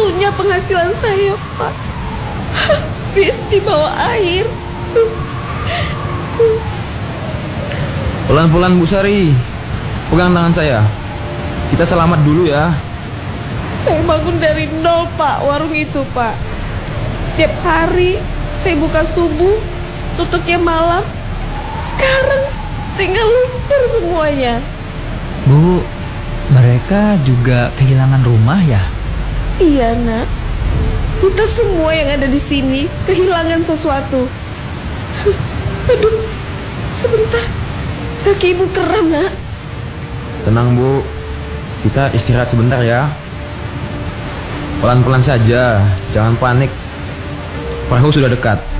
satu-satunya penghasilan saya, Pak. Habis di bawah air. Pelan-pelan Bu Sari, pegang tangan saya. Kita selamat dulu ya. Saya bangun dari nol, Pak, warung itu, Pak. Tiap hari saya buka subuh, tutupnya malam. Sekarang tinggal lumpur semuanya. Bu, mereka juga kehilangan rumah ya? Iya, Nak. Kita semua yang ada di sini kehilangan sesuatu. Aduh, sebentar. Kaki ibu kram, Nak. Tenang Bu, kita istirahat sebentar ya. Pelan-pelan saja, jangan panik. Perahu sudah dekat.